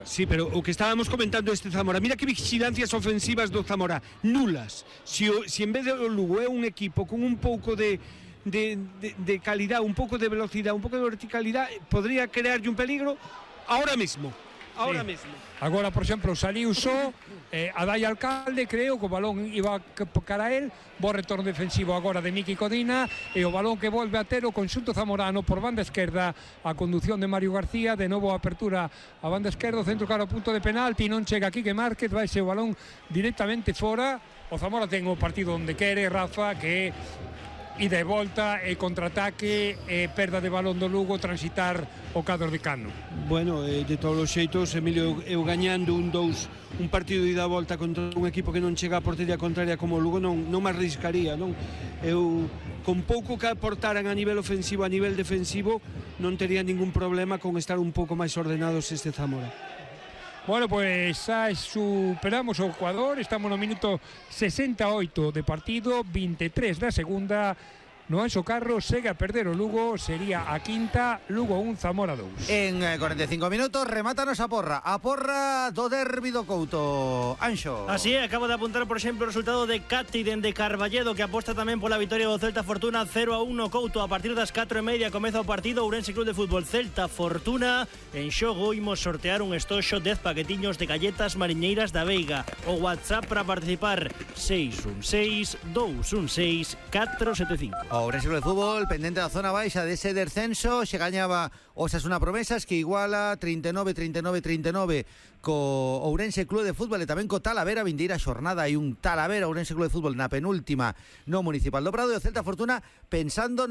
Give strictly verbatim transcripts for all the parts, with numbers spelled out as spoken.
Sí, pero o que estábamos comentando este Zamora, mira que vigilancias ofensivas do Zamora, nulas. Si, o, si en vez de o Lugo é un equipo con un pouco de, de, de, de calidad, un pouco de velocidade, un pouco de verticalidade, podría crearlle un peligro ahora mismo. Ahora sí. Mesmo. Agora, por exemplo, saliu só eh, a Dai Alcalde, creo que o balón iba cara a él, bo retorno defensivo agora de Miki Codina e o balón que volve a ter o conxunto zamorano por banda esquerda, a condución de Mario García, de novo a apertura a banda esquerda, o centro cara ao punto de penalti, non chega aquí que Márquez, vai ser o balón directamente fora. O Zamora ten o partido onde quere, Rafa, que ida e volta, e contraataque, e perda de balón do Lugo, transitar o cadro de Cano. Bueno, eh, de todos os xeitos, Emilio, eu gañando un dous, un partido de ida e volta contra un equipo que non chega a portería contraria como o Lugo, non, non me arriscaría, non? Eu, con pouco que aportaran a nivel ofensivo, a nivel defensivo, non tería ningún problema con estar un pouco máis ordenados este Zamora. Bueno, pues xa superamos o Ecuador, estamos no minuto sesenta e oito de partido, veintitrés da segunda. No Anxo Carro segue a perder o Lugo, sería a quinta, Lugo un, Zamora dous. En cuarenta y cinco minutos remátanos a porra, a porra do derbi do Couto. Anxo. Así é, acabo de apuntar, por exemplo, o resultado de Cati dende Carballedo, que aposta tamén pola vitoria do Celta Fortuna cero a uno no Couto. A partir das catro e media comeza o partido Ourense Club de Fútbol Celta Fortuna. En xogo imos sortear un estoxo dez paquetiños de galletas mariñeiras da Veiga. O WhatsApp para participar seis un seis, dous un seis, catro sete cinco. Ourense Club de Fútbol, pendente da zona baixa dese descenso, se gañaba Osasuna Promesas, que iguala trinta e nove, trinta e nove, trinta e nove co Ourense Club de Fútbol, e tamén co Talavera vindeira xornada. Hai un Talavera Ourense Club de Fútbol na penúltima no Municipal do Prado, e o Celta Fortuna pensando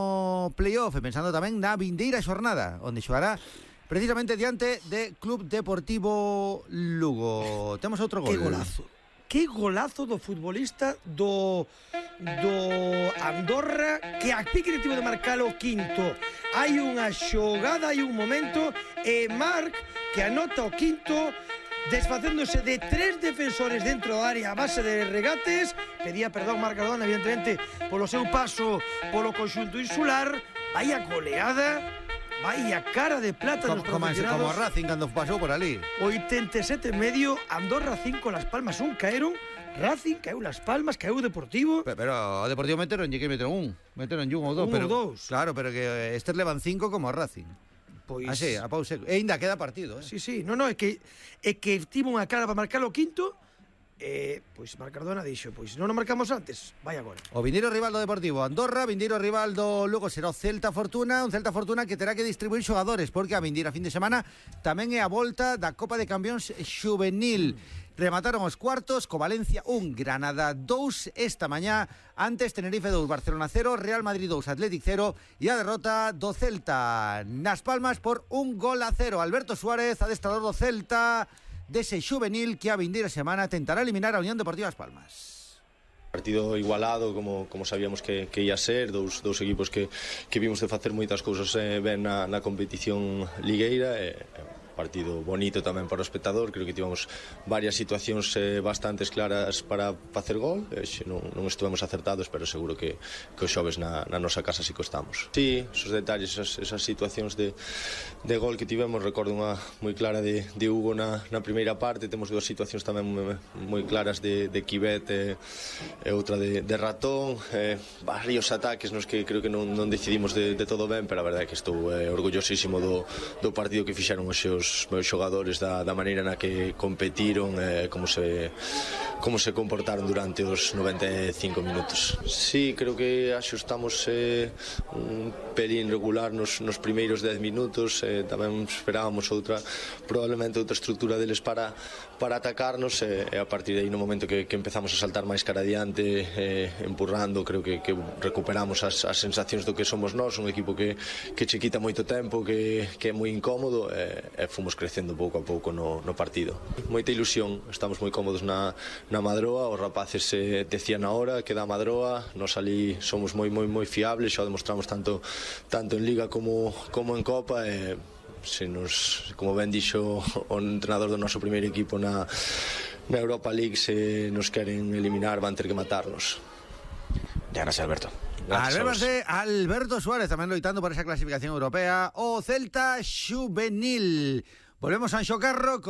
no playoff e pensando tamén na vindeira xornada, onde xogará precisamente diante de Club Deportivo Lugo. Temos outro gol. Que golazo. Que golazo do futbolista do do Andorra, que a pique tivo de marcar o quinto. Hai unha xogada, hai un momento, e Marc, que anota o quinto, desfacéndose de tres defensores dentro da área a base de regates. Pedía perdón Marc Cardona, evidentemente, polo seu paso polo conxunto insular. Vaya goleada, vaya cara de plata como, nos como, profesionados. como Racing cando pasou por ali. oitenta e sete e medio, Andorra cinco, Las Palmas un, caeron Racing, caeu Las Palmas, caeu Deportivo. Pero, pero o Deportivo meteron, lle que meteron un, meteron un ou dous, un pero ou dous. Claro, pero que estes levan cinco como a Racing. Pois así, a pausa. E ainda queda partido, eh. Sí, sí, no, no, é que é que tivo unha cara para marcar o quinto. Eh, pois Marc Cardona dixo, pois non o marcamos antes, vai agora. O vindeiro rival do Deportivo Andorra, vindeiro rival do Lugo será o Celta Fortuna, un Celta Fortuna que terá que distribuir xogadores, porque a vindeira fin de semana tamén é a volta da Copa de Campións Xuvenil. Remataron os cuartos co Valencia un, Granada dous esta mañá, antes Tenerife dous, Barcelona cero, Real Madrid dous, Athletic cero, e a derrota do Celta nas Palmas por un gol a cero. Alberto Suárez, adestrador do Celta, dese xuvenil, que a vindeira semana tentará eliminar a Unión Deportiva As Palmas. Partido igualado, como, como sabíamos que, que ia ser, dous, dous equipos que, que vimos de facer moitas cousas eh, ben na, na competición ligueira, e eh, partido bonito tamén para o espectador. Creo que tivemos varias situacións eh, bastantes claras para facer gol, eh, non, non estivemos acertados, pero seguro que, que os xoves na, na nosa casa sí que estamos. Sí, esos detalles, esas, esas situacións de, de gol que tivemos, recordo unha moi clara de, de Hugo na, na primeira parte, temos dúas situacións tamén moi claras de, de Kibet e, e outra de, de Ratón, eh, varios ataques nos que creo que non, non decidimos de, de todo ben, pero a verdade é que estou eh, orgullosísimo do, do partido que fixeron os seus os meus xogadores, da, da maneira na que competiron, eh, como se como se comportaron durante os noventa e cinco minutos. Sí, creo que axustamos eh, un pelín regular nos, nos primeiros dez minutos, eh, tamén esperábamos outra, probablemente outra estrutura deles para, para atacarnos, e, eh, a partir de aí no momento que, que empezamos a saltar máis cara adiante, eh, empurrando, creo que, que recuperamos as, as sensacións do que somos nós, un equipo que, que che quita moito tempo, que, que é moi incómodo, e eh, fomos crecendo pouco a pouco no, no partido. Moita ilusión, estamos moi cómodos na, na Madroa, os rapaces eh, decían a hora que da Madroa, nos ali somos moi moi moi fiables, xa o demostramos tanto tanto en Liga como, como en Copa, e se nos, como ben dixo o entrenador do noso primeiro equipo na, na Europa League, se nos queren eliminar van ter que matarnos. Ya, gracias, Alberto. Gracias, Alberto Suárez tamén loitando por esa clasificación europea. O Celta Xuvenil, Volvemos a Anxo Carro.